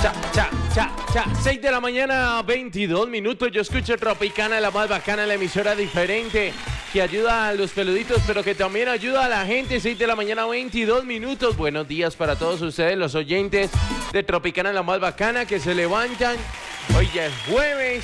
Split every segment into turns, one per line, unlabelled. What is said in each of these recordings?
6 de la mañana, 22 minutos. Yo escucho Tropicana, la más bacana, la emisora diferente que ayuda a los peluditos, pero que también ayuda a la gente. 6 de la mañana, 22 minutos. Buenos días para todos ustedes, los oyentes de Tropicana, la más bacana, que se levantan. Hoy ya es jueves.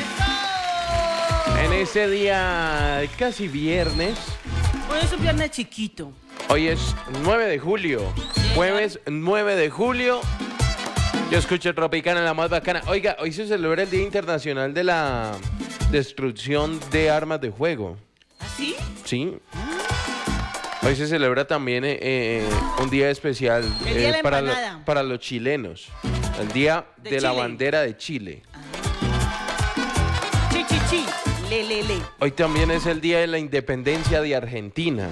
En ese día casi viernes.
Hoy es un viernes chiquito.
Hoy es 9 de julio. Jueves 9 de julio. Yo escucho Tropicana, la más bacana. Oiga, hoy se celebra el Día Internacional de la Destrucción de Armas de Fuego.
¿Ah, sí?
Sí. Hoy se celebra también un día especial
El día de la empanada.
para los chilenos. El Día de la
Chile.
Bandera de Chile.
Chi. Le.
Hoy también es el Día de la Independencia de Argentina.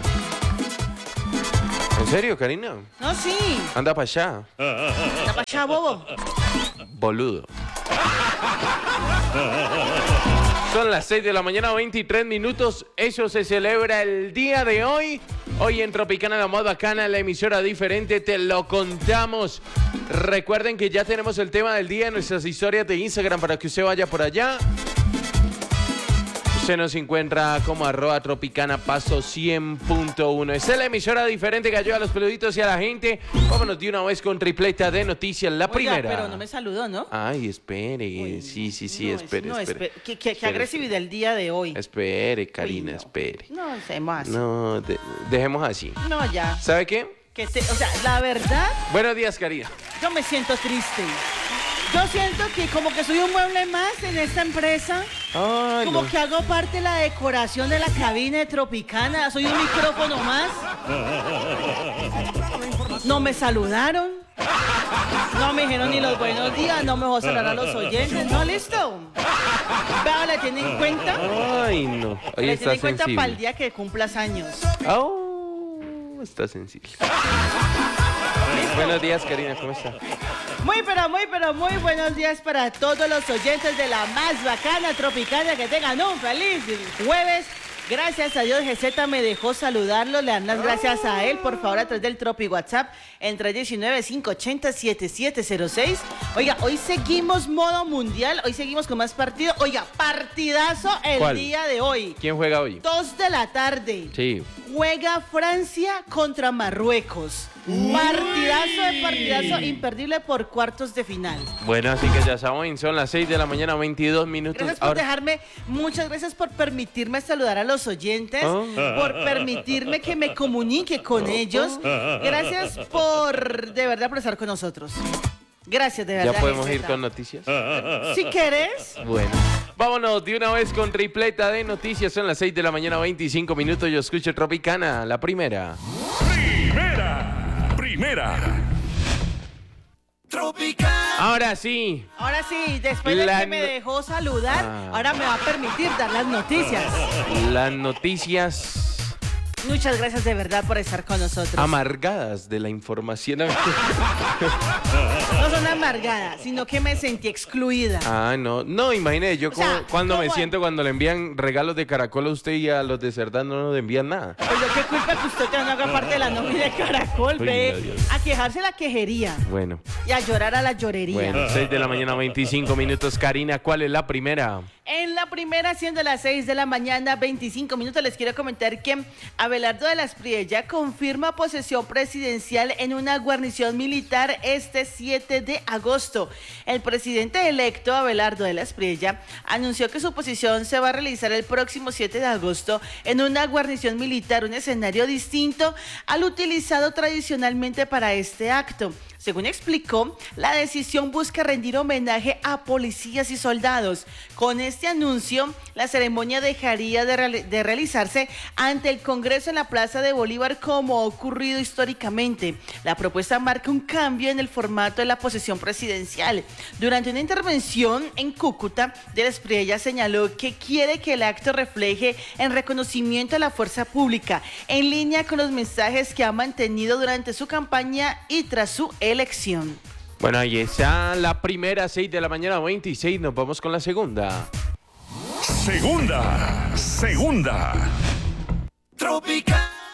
¿En serio, Karina?
No, sí.
Anda para allá,
Está para allá, bobo.
boludo. Son las 6 de la mañana, 23 minutos. Eso se celebra el día de hoy. Hoy en Tropicana, la más bacana, la emisora diferente, te lo contamos. Recuerden que ya tenemos el tema del día en nuestras historias de Instagram para que usted vaya por allá. Usted nos encuentra como @Tropicana Paso 100.1. Esta es la emisora diferente que ayuda a los peluditos y a la gente. Vámonos de una vez con tripleta de noticias. La
Oiga,
primera.
pero no me saludó, ¿no?
Ay, espere.
Uy,
sí,
no,
espere.
Qué agresividad el día de hoy.
Espere, Karina,
Uy, no.
espere.
No hacemos así.
No, dejemos así.
No, ya.
¿Sabe qué?
O sea, la verdad,
Buenos días, Karina.
yo me siento triste. Yo siento que como que soy un mueble más en esta empresa.
Ay,
Como
no.
que hago parte de la decoración de la cabina de Tropicana. Soy un micrófono más. No me saludaron. No me dijeron ni los buenos días. No me voy a saludar a los oyentes. No, listo. Vea, le tienen en cuenta.
Ay, no. Hoy
Le
está
tienen en cuenta para el
sensible.
día que cumplas años.
Oh, está sensible. Buenos días, Karina, ¿cómo está?
Muy buenos días para todos los oyentes de la más bacana Tropicana. Que tengan un feliz jueves. Gracias a Dios, GZ me dejó saludarlos. Le dan las gracias a él, por favor, a través del Tropi WhatsApp en 319-580-7706. Oiga, hoy seguimos modo mundial. Hoy seguimos con más partidos. Oiga, partidazo el
¿Cuál?
día de hoy.
¿Quién juega hoy?
2 de la tarde.
Sí.
Juega Francia contra Marruecos. Partidazo imperdible por cuartos de final.
Bueno, así que ya saben, son las 6 de la mañana, 22 minutos.
Gracias por dejarme, muchas gracias por permitirme saludar a los oyentes, por permitirme que me comunique con ellos. Gracias de verdad, por estar con nosotros. Gracias, de verdad.
¿Ya podemos ir
GZ.
con noticias?
Si querés.
Bueno, vámonos de una vez con tripleta de noticias. Son las 6 de la mañana, 25 minutos. Yo escucho Tropicana, la primera.
Primera.
Ahora sí.
Ahora sí, después de que me dejó saludar, ahora me va a permitir dar las noticias.
Las noticias
Muchas gracias de verdad por estar con nosotros.
amargadas de la información.
No son amargadas, sino que me sentí excluida.
Ah, no, imagínese, yo
O sea,
cuando me
¿cómo?
siento cuando le envían regalos de Caracol a usted y a los de Cerdán no nos envían nada.
Pues yo qué culpa que usted no haga parte de la nómina de Caracol,
Uy,
ve
no, Dios.
a quejarse la quejería
Bueno,
y a llorar a la llorería.
6 de la mañana, 25 minutos. Karina, ¿cuál es la primera?
En la primera, siendo las 6 de la mañana, 25 minutos, les quiero comentar que Abelardo de las Priella confirma posesión presidencial en una guarnición militar este 7 de agosto. El presidente electo, Abelardo de las Priella, anunció que su posesión se va a realizar el próximo 7 de agosto en una guarnición militar, un escenario distinto al utilizado tradicionalmente para este acto. Según explicó, la decisión busca rendir homenaje a policías y soldados. Con este anuncio, la ceremonia dejaría de realizarse ante el Congreso en la Plaza de Bolívar como ha ocurrido históricamente. La propuesta marca un cambio en el formato de la posesión presidencial. Durante una intervención en Cúcuta, de las Priella señaló que quiere que el acto refleje en reconocimiento a la fuerza pública, en línea con los mensajes que ha mantenido durante su campaña y tras su elección.
Bueno, ahí está la primera, 6 de la mañana, 26. Nos vamos con la segunda.
Segunda.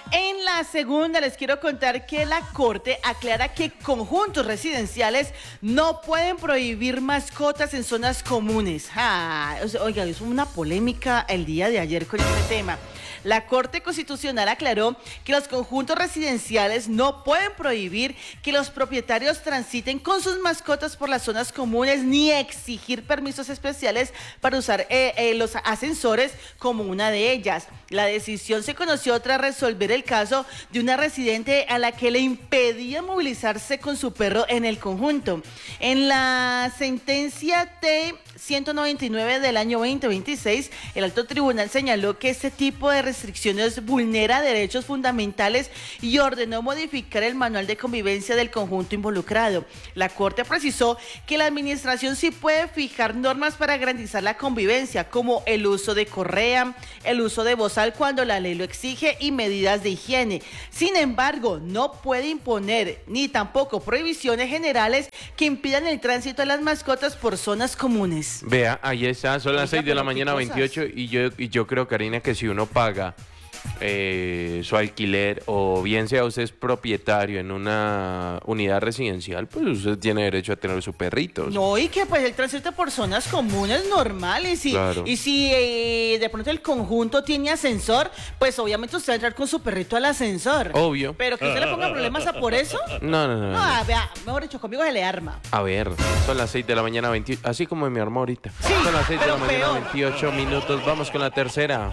En la segunda les quiero contar que la Corte aclara que conjuntos residenciales no pueden prohibir mascotas en zonas comunes. Oiga, es una polémica el día de ayer con este tema. La Corte Constitucional aclaró que los conjuntos residenciales no pueden prohibir que los propietarios transiten con sus mascotas por las zonas comunes ni exigir permisos especiales para usar los ascensores como una de ellas. La decisión se conoció tras resolver el caso de una residente a la que le impedía movilizarse con su perro en el conjunto. En la sentencia T-199 del año 2026, el alto tribunal señaló que este tipo de restricciones vulnera derechos fundamentales y ordenó modificar el manual de convivencia del conjunto involucrado. La Corte precisó que la administración sí puede fijar normas para garantizar la convivencia, como el uso de correa, el uso de bozal cuando la ley lo exige y medidas de higiene. Sin embargo, no puede imponer ni tampoco prohibiciones generales que impidan el tránsito de las mascotas por zonas comunes.
Vea, ahí está, son las 6 de la mañana 28 y yo creo, Karina, que si uno paga su alquiler o bien sea usted es propietario en una unidad residencial, pues usted tiene derecho a tener su perrito.
No, y que pues el tránsito por zonas comunes normal
Claro.
y si de pronto el conjunto tiene ascensor, pues obviamente usted va a entrar con su perrito al ascensor.
Obvio.
Pero que usted le ponga problemas a por eso.
No.
Vea, mejor dicho, conmigo se le arma.
A ver, son las 6 de la mañana 28, así como me armó ahorita.
Sí,
son las 6 de la
pero
mañana
peor.
28 minutos, vamos con la tercera.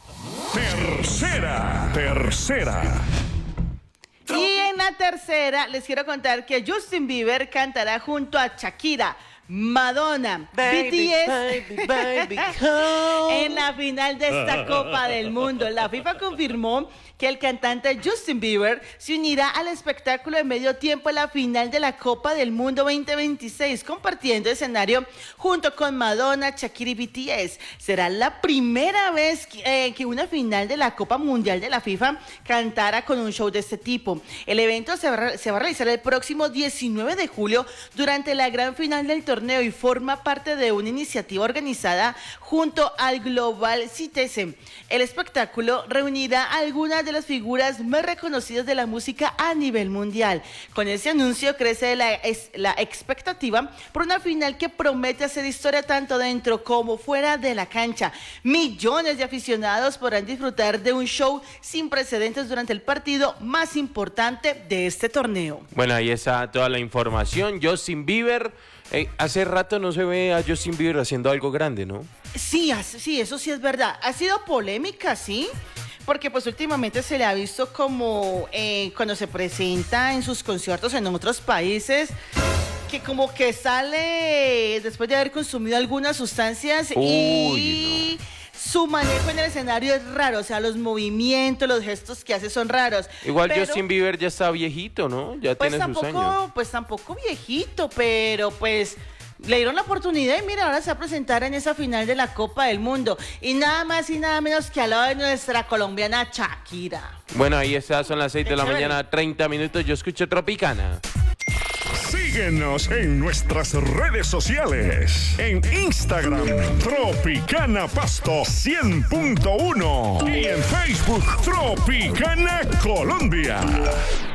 Tercera.
Y en la tercera les quiero contar que Justin Bieber cantará junto a Shakira, Madonna, BTS en la final de esta Copa del Mundo. La FIFA confirmó que el cantante Justin Bieber se unirá al espectáculo de medio tiempo en la final de la Copa del Mundo 2026, compartiendo escenario junto con Madonna, Shakira y BTS. Será la primera vez que una final de la Copa Mundial de la FIFA cantara con un show de este tipo. El evento se va a realizar el próximo 19 de julio durante la gran final del torneo y forma parte de una iniciativa organizada junto al Global Citizen. El espectáculo reunirá algunas de las figuras más reconocidas de la música a nivel mundial. Con ese anuncio crece la expectativa por una final que promete hacer historia tanto dentro como fuera de la cancha. Millones de aficionados podrán disfrutar de un show sin precedentes durante el partido más importante de este torneo.
Bueno, ahí está toda la información. Justin Bieber, hace rato no se ve a Justin Bieber haciendo algo grande, ¿no?
Sí, eso sí es verdad. Ha sido polémica, sí, porque pues últimamente se le ha visto como cuando se presenta en sus conciertos en otros países, que como que sale después de haber consumido algunas sustancias y su manejo en el escenario es raro, o sea, los movimientos, los gestos que hace son raros.
Igual
pero,
Justin Bieber ya está viejito, ¿no? Ya
pues
tiene sus años.
Pues tampoco viejito, pero pues le dieron la oportunidad y mira, ahora se va a presentar en esa final de la Copa del Mundo. Y nada más y nada menos que al lado de nuestra colombiana Shakira.
Bueno, ahí está, son las 6 de la mañana, 30 minutos. Yo escucho Tropicana.
Síguenos en nuestras redes sociales. En Instagram, Tropicana Pasto 100.1. Y en Facebook, Tropicana Colombia.